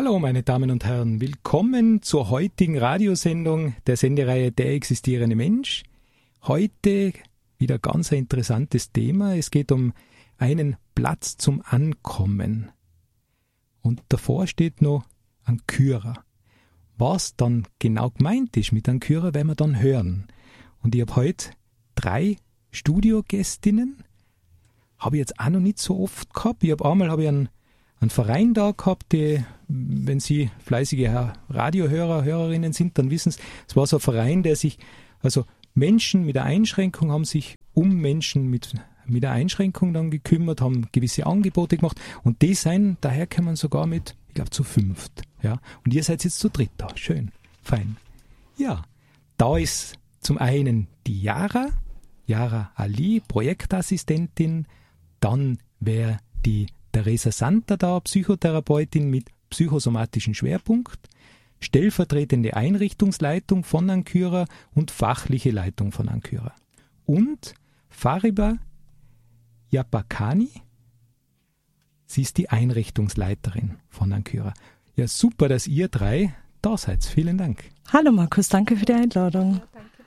Hallo meine Damen und Herren, willkommen zur heutigen Radiosendung der Sendereihe Der existierende Mensch. Heute wieder ganz ein interessantes Thema. Es geht um einen Platz zum Ankommen. Und davor steht noch Ankyra. Was dann genau gemeint ist mit Ankyra, werden wir dann hören. Und ich habe heute 3 Studiogästinnen. Habe ich jetzt auch noch nicht so oft gehabt. Einmal einen Verein da gehabt, die, wenn Sie fleißige Radiohörerinnen sind, dann wissen Sie, es war so ein Verein, der sich, also Menschen mit einer Einschränkung haben sich um Menschen mit einer Einschränkung dann gekümmert, haben gewisse Angebote gemacht und die sind, daher kann man sogar mit, ich glaube, zu 5. Ja. Und ihr seid jetzt zu 3 da. Schön, fein. Ja, da ist zum einen die Yara Ali, Projektassistentin, dann wäre die Teresa Santa da, Psychotherapeutin mit psychosomatischen Schwerpunkt, stellvertretende Einrichtungsleitung von Ankyra und fachliche Leitung von Ankyra. Und Fariba Yapakani, sie ist die Einrichtungsleiterin von Ankyra. Ja, super, dass ihr 3 da seid. Vielen Dank. Hallo Markus, danke für die Einladung.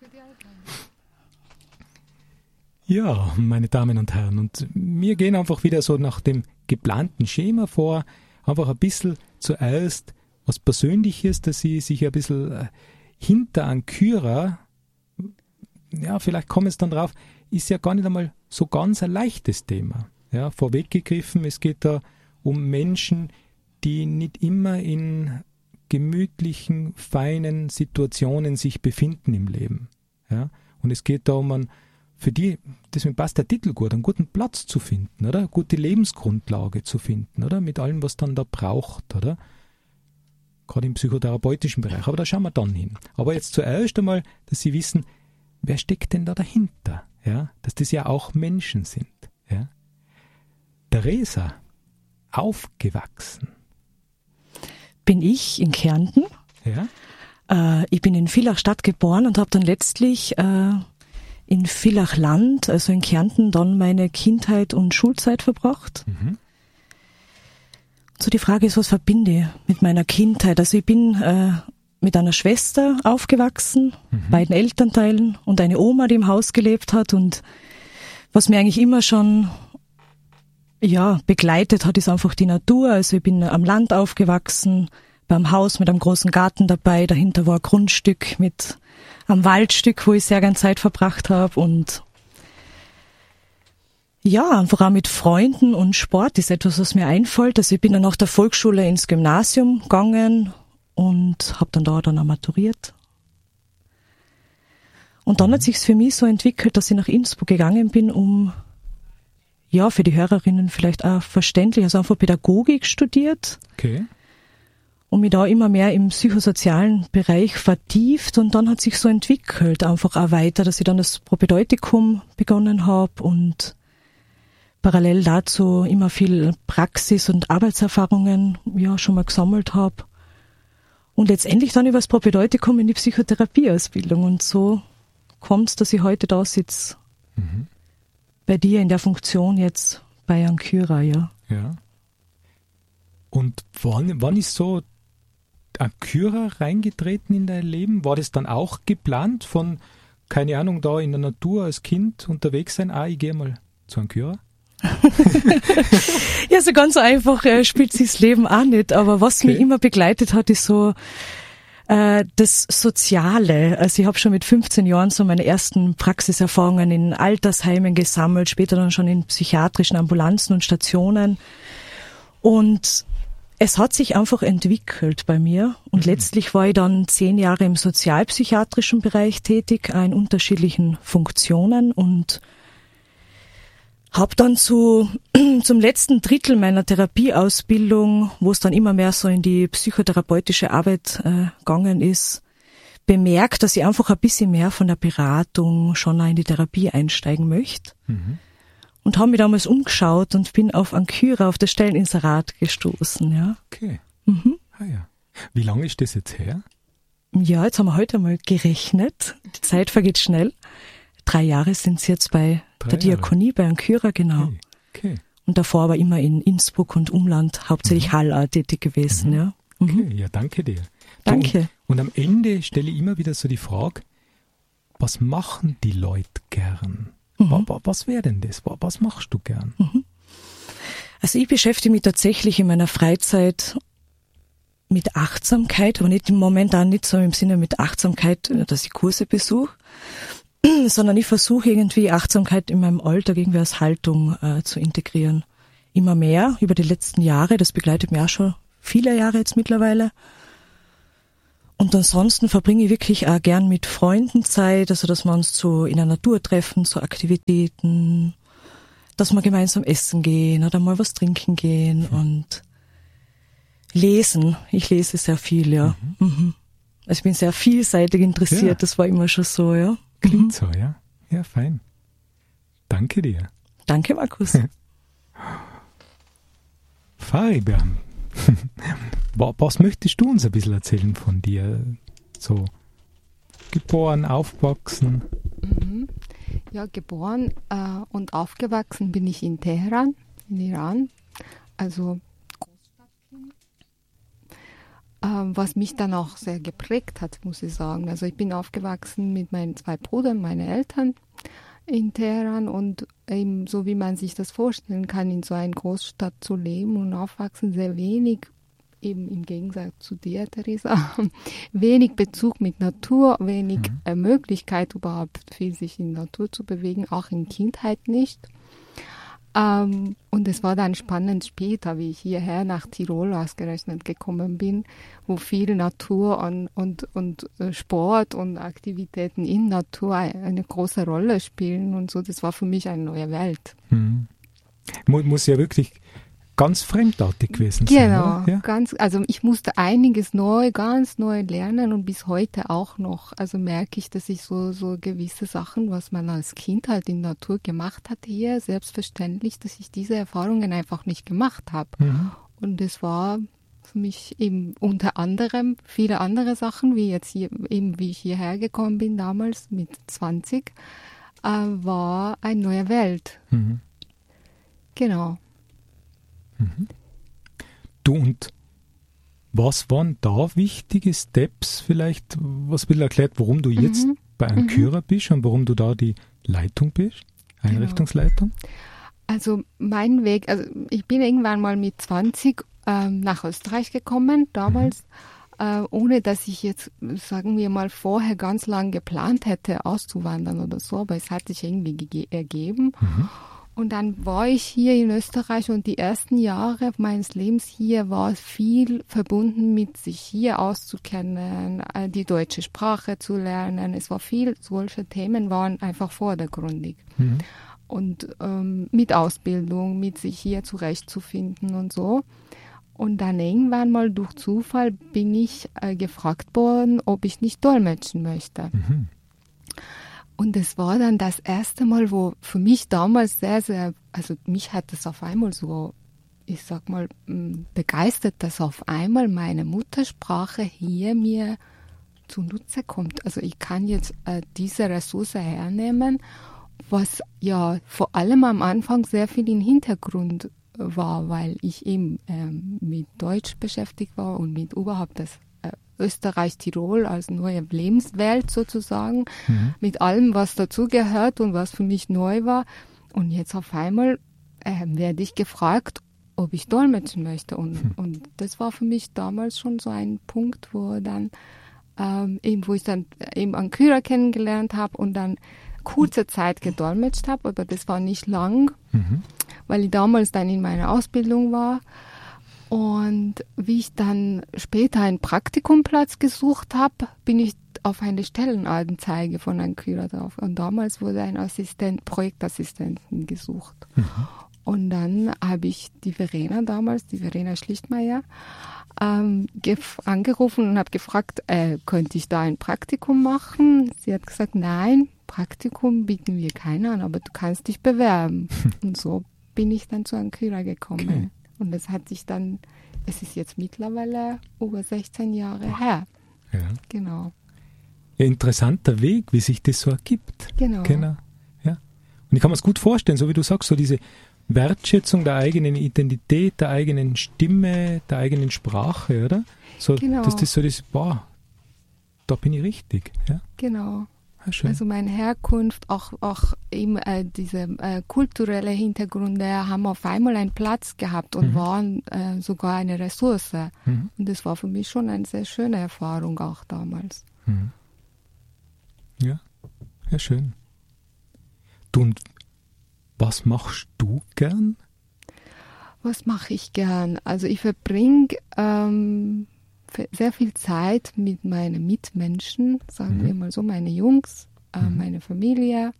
Ja, meine Damen und Herren, und wir gehen einfach wieder so nach dem geplanten Schema vor, einfach ein bisschen zuerst was Persönliches, dass Sie sich ein bisschen hinter Ankyra, ja, vielleicht kommen es dann drauf, ist ja gar nicht einmal so ganz ein leichtes Thema. Ja, vorweggegriffen, es geht da um Menschen, die nicht immer in gemütlichen, feinen Situationen sich befinden im Leben. Ja, und es geht da um für die, deswegen passt der Titel gut, einen guten Platz zu finden, oder? Eine gute Lebensgrundlage zu finden, oder? Mit allem, was dann da braucht, oder? Gerade im psychotherapeutischen Bereich. Aber da schauen wir dann hin. Aber jetzt zuerst einmal, dass Sie wissen, wer steckt denn da dahinter? Ja? Dass das ja auch Menschen sind. Ja? Teresa, aufgewachsen. Bin ich in Kärnten. Ja? Ich bin in Villach-Stadt geboren und habe dann letztlich in Villach-Land, also in Kärnten, dann meine Kindheit und Schulzeit verbracht. Mhm. So die Frage ist, was verbinde ich mit meiner Kindheit? Also ich bin mit einer Schwester aufgewachsen, beiden Elternteilen und eine Oma, die im Haus gelebt hat. Und was mir eigentlich immer schon begleitet hat, ist einfach die Natur. Also ich bin am Land aufgewachsen, beim Haus mit einem großen Garten dabei. Dahinter war ein Grundstück mit am Waldstück, wo ich sehr gern Zeit verbracht habe und ja, einfach auch mit Freunden und Sport ist etwas, was mir einfällt. Also ich bin dann nach der Volksschule ins Gymnasium gegangen und habe dann da auch maturiert. Und dann hat sich's für mich so entwickelt, dass ich nach Innsbruck gegangen bin, um für die Hörerinnen vielleicht auch verständlich, also einfach Pädagogik studiert. Okay. Und mich da immer mehr im psychosozialen Bereich vertieft und dann hat sich so entwickelt, einfach auch weiter, dass ich dann das Propedeutikum begonnen habe und parallel dazu immer viel Praxis und Arbeitserfahrungen schon mal gesammelt habe und letztendlich dann über das Propedeutikum in die Psychotherapieausbildung und so kommt es, dass ich heute da sitze, bei dir in der Funktion jetzt bei Ankyra, ja. Ja. Und wann ist so Ankyra reingetreten in dein Leben? War das dann auch geplant von, keine Ahnung, da in der Natur als Kind unterwegs sein? Ich gehe mal zu Ankyra? Ja, so ganz einfach spielt sich das Leben auch nicht. Aber was mich immer begleitet hat, ist so das Soziale. Also ich habe schon mit 15 Jahren so meine ersten Praxiserfahrungen in Altersheimen gesammelt, später dann schon in psychiatrischen Ambulanzen und Stationen. Und es hat sich einfach entwickelt bei mir und letztlich war ich dann 10 Jahre im sozialpsychiatrischen Bereich tätig, in unterschiedlichen Funktionen und habe dann zum letzten Drittel meiner Therapieausbildung, wo es dann immer mehr so in die psychotherapeutische Arbeit gegangen ist, bemerkt, dass ich einfach ein bisschen mehr von der Beratung schon in die Therapie einsteigen möchte. Und habe mich damals umgeschaut und bin auf Ankyra, auf das Stelleninserat gestoßen, ja. Okay. Ah, ja. Wie lange ist das jetzt her? Ja, jetzt haben wir heute mal gerechnet. Die Zeit vergeht schnell. 3 Jahre sind es jetzt bei der Diakonie, bei Ankyra, genau. Okay. Und davor war immer in Innsbruck und Umland, hauptsächlich Hall tätig gewesen, ja. Okay, ja, danke dir. Danke. Und am Ende stelle ich immer wieder so die Frage, was machen die Leute gern? Was wäre denn das? Was machst du gern? Also ich beschäftige mich tatsächlich in meiner Freizeit mit Achtsamkeit, aber nicht im Moment auch nicht so im Sinne mit Achtsamkeit, dass ich Kurse besuche, sondern ich versuche irgendwie Achtsamkeit in meinem Alltag irgendwie als Haltung zu integrieren. Immer mehr über die letzten Jahre, das begleitet mich auch schon viele Jahre jetzt mittlerweile. Und ansonsten verbringe ich wirklich auch gern mit Freunden Zeit, also dass wir uns so in der Natur treffen, so Aktivitäten, dass wir gemeinsam essen gehen oder mal was trinken gehen und lesen. Ich lese sehr viel, ja. Also ich bin sehr vielseitig interessiert, das war immer schon so, ja. Klingt so, ja. Ja, fein. Danke dir. Danke, Markus. Fariba, was möchtest du uns ein bisschen erzählen von dir? So geboren, aufgewachsen? Ja, geboren und aufgewachsen bin ich in Teheran, in Iran. Also Großstadtkind. Was mich dann auch sehr geprägt hat, muss ich sagen. Also ich bin aufgewachsen mit meinen 2 Brüdern, meine Eltern in Teheran und eben so wie man sich das vorstellen kann, in so einer Großstadt zu leben und aufwachsen, sehr wenig, eben im Gegensatz zu dir, Theresa, wenig Bezug mit Natur, wenig Möglichkeit überhaupt viel sich in Natur zu bewegen, auch in Kindheit nicht. Und es war dann spannend später, wie ich hierher nach Tirol ausgerechnet gekommen bin, wo viel Natur und Sport und Aktivitäten in Natur eine große Rolle spielen und so. Das war für mich eine neue Welt. Muss ja wirklich ganz fremdartig gewesen sein. Genau, Ja? also ich musste einiges ganz neu lernen und bis heute auch noch. Also merke ich, dass ich so gewisse Sachen, was man als Kind halt in der Natur gemacht hat hier, selbstverständlich, dass ich diese Erfahrungen einfach nicht gemacht habe. Und es war für mich eben unter anderem viele andere Sachen, wie jetzt hier, eben wie ich hierher gekommen bin damals mit 20, war eine neue Welt. Genau. Du, und was waren da wichtige Steps vielleicht, was will erklärt, warum du jetzt bei Ankyra bist und warum du da die Leitung bist, Einrichtungsleitung? Also mein Weg, also ich bin irgendwann mal mit 20 nach Österreich gekommen, damals, ohne dass ich jetzt, sagen wir mal, vorher ganz lang geplant hätte, auszuwandern oder so, aber es hat sich irgendwie ergeben. Und dann war ich hier in Österreich und die ersten Jahre meines Lebens hier war viel verbunden mit sich hier auszukennen, die deutsche Sprache zu lernen. Es war viel, solche Themen waren einfach vordergründig. Und mit Ausbildung, mit sich hier zurechtzufinden und so. Und dann irgendwann mal durch Zufall bin ich gefragt worden, ob ich nicht dolmetschen möchte. Und es war dann das erste Mal, wo für mich damals sehr, sehr, also mich hat es auf einmal so, ich sag mal, begeistert, dass auf einmal meine Muttersprache hier mir zunutze kommt. Also ich kann jetzt diese Ressource hernehmen, was ja vor allem am Anfang sehr viel im Hintergrund war, weil ich eben mit Deutsch beschäftigt war und mit überhaupt das Österreich, Tirol als neue Lebenswelt sozusagen, mit allem, was dazugehört und was für mich neu war. Und jetzt auf einmal werde ich gefragt, ob ich dolmetschen möchte. Und das war für mich damals schon so ein Punkt, wo ich dann eben Ankyra kennengelernt habe und dann kurze Zeit gedolmetscht habe, aber das war nicht lang, weil ich damals dann in meiner Ausbildung war. Und wie ich dann später einen Praktikumplatz gesucht habe, bin ich auf eine Stellenanzeige von Ankyra drauf. Und damals wurde ein Projektassistenten gesucht. Und dann habe ich die Verena Schlichtmeier, angerufen und habe gefragt, könnte ich da ein Praktikum machen? Sie hat gesagt, nein, Praktikum bieten wir keiner an, aber du kannst dich bewerben. Und so bin ich dann zu Ankyra gekommen. Okay. Und es ist jetzt mittlerweile über 16 Jahre her. Ja. Genau. Ja, interessanter Weg, wie sich das so ergibt. Genau. Ja. Und ich kann mir es gut vorstellen, so wie du sagst, so diese Wertschätzung der eigenen Identität, der eigenen Stimme, der eigenen Sprache, oder? So, Genau. dass das so das, boah, da bin ich richtig. Ja? Genau. Ja, schön. Also meine Herkunft, auch eben diese kulturelle Hintergründe haben auf einmal einen Platz gehabt und waren sogar eine Ressource. Und das war für mich schon eine sehr schöne Erfahrung auch damals. Ja, ja, schön. Du, und was machst du gern? Was mache ich gern? Also ich verbringe sehr viel Zeit mit meinen Mitmenschen, sagen wir mal so, meine Jungs, meine Familie,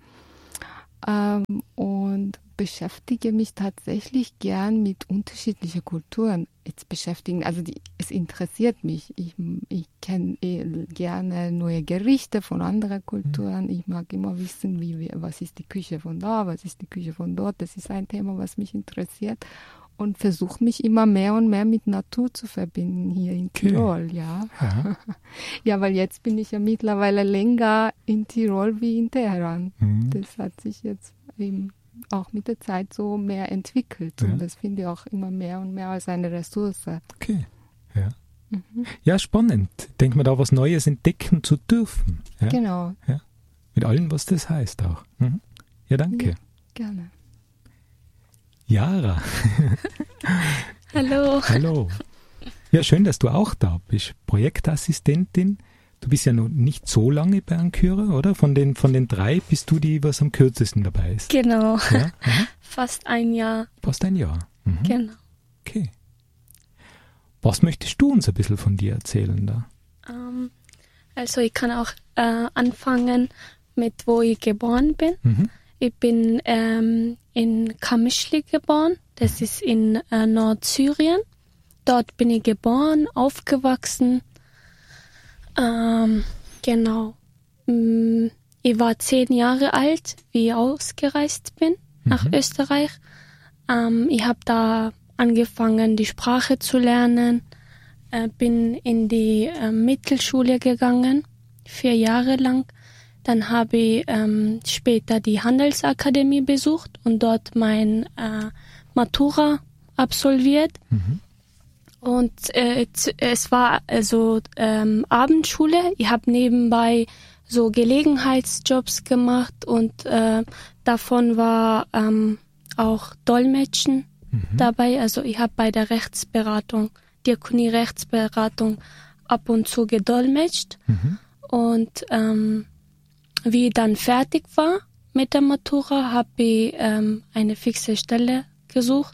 und beschäftige mich tatsächlich gern mit unterschiedlichen Kulturen. Es interessiert mich. Ich kenne gerne neue Gerichte von anderen Kulturen. Ich mag immer wissen, was ist die Küche von da, was ist die Küche von dort. Das ist ein Thema, was mich interessiert. Und versuche mich immer mehr und mehr mit Natur zu verbinden hier in Tirol, ja. Ja, weil jetzt bin ich ja mittlerweile länger in Tirol wie in Teheran. Das hat sich jetzt eben auch mit der Zeit so mehr entwickelt. Und das finde ich auch immer mehr und mehr als eine Ressource. Okay, ja. Ja, spannend. Denkt man da was Neues entdecken zu dürfen. Ja? Genau. Ja. Mit allem, was das heißt auch. Ja, danke. Ja, gerne. Jara. Hallo. Hallo. Ja, schön, dass du auch da bist. Projektassistentin. Du bist ja noch nicht so lange bei Ankyra, oder? Von den 3 bist du die, was am kürzesten dabei ist. Genau. Ja? Fast ein Jahr. Fast ein Jahr. Genau. Okay. Was möchtest du uns ein bisschen von dir erzählen da? Also ich kann auch anfangen mit, wo ich geboren bin. Ich bin in Kamischli geboren. Das ist in Nordsyrien. Dort bin ich geboren, aufgewachsen. Genau. Ich war 10 Jahre alt, wie ich ausgereist bin nach Österreich. Ich habe da angefangen, die Sprache zu lernen. Bin in die Mittelschule gegangen, 4 Jahre lang. Dann habe ich später die Handelsakademie besucht und dort mein Matura absolviert. Und es war also Abendschule. Ich habe nebenbei so Gelegenheitsjobs gemacht und davon war auch Dolmetschen dabei. Also ich habe bei der Rechtsberatung, Diakonie-Rechtsberatung ab und zu gedolmetscht. Und wie ich dann fertig war mit der Matura, habe ich eine fixe Stelle gesucht.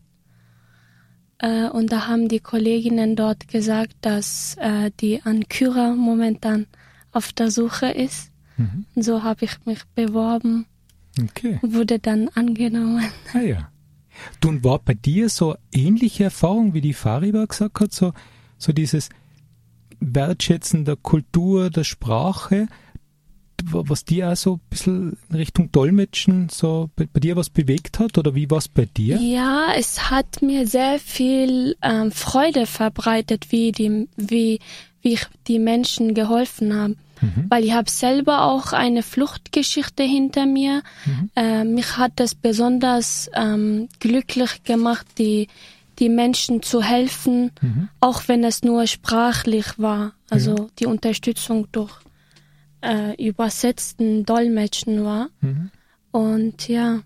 Und da haben die Kolleginnen dort gesagt, dass die Ankyra momentan auf der Suche ist. Und so habe ich mich beworben und wurde dann angenommen. Ah ja. Du, und war bei dir so ähnliche Erfahrung, wie die Fariba gesagt hat, so dieses Wertschätzen der Kultur, der Sprache, was dir auch so ein bisschen in Richtung Dolmetschen so bei dir was bewegt hat, oder wie war es bei dir? Ja, es hat mir sehr viel Freude verbreitet, wie ich die Menschen geholfen habe. Weil ich habe selber auch eine Fluchtgeschichte hinter mir. Mich hat das besonders glücklich gemacht, die Menschen zu helfen, auch wenn es nur sprachlich war. Also die Unterstützung durch übersetzten Dolmetschen war. Und ja.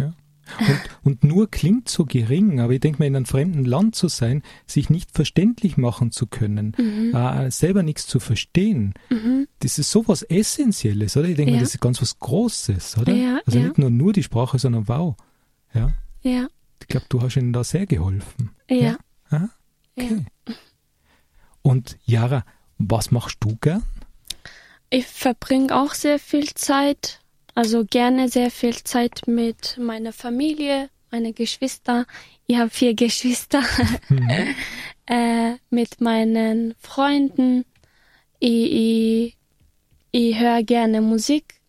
Und nur klingt so gering, aber ich denke mal, in einem fremden Land zu sein, sich nicht verständlich machen zu können, selber nichts zu verstehen, das ist sowas Essentielles, oder? Ich denke mal, das ist ganz was Großes, oder? Ja, also nicht nur die Sprache, sondern wow. Ja. Ich glaube, du hast ihnen da sehr geholfen. Ja. Aha. Okay. Und Jara, was machst du gern? Ich verbringe auch sehr viel Zeit, also gerne sehr viel Zeit mit meiner Familie, meine Geschwister. Ich habe 4 Geschwister. Mit meinen Freunden. Ich höre gerne Musik.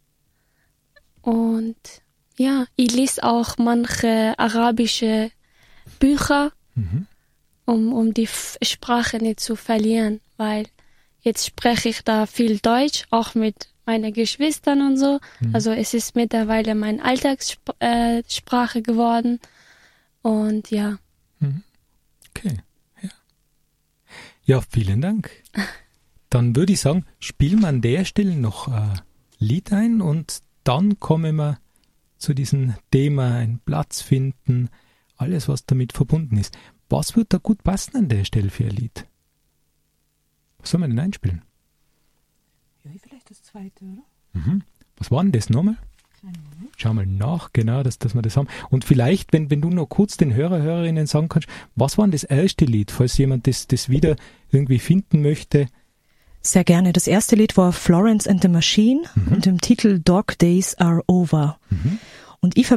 Und ja, ich lese auch manche arabische Bücher, um die Sprache nicht zu verlieren, weil jetzt spreche ich da viel Deutsch, auch mit meinen Geschwistern und so. Also es ist mittlerweile meine Alltagssprache geworden. Und ja. Okay, ja. Ja, vielen Dank. Dann würde ich sagen, spielen wir an der Stelle noch ein Lied ein und dann kommen wir zu diesem Thema, einen Platz finden, alles, was damit verbunden ist. Was wird da gut passen an der Stelle für ein Lied? Was soll man denn einspielen? Ja, vielleicht das zweite, oder? Was war denn das nochmal? Schau mal nach, genau, dass wir das haben. Und vielleicht, wenn du noch kurz den Hörerinnen sagen kannst, was war denn das erste Lied, falls jemand das wieder irgendwie finden möchte? Sehr gerne. Das erste Lied war Florence and the Machine und im Titel Dark Days Are Over. Und ich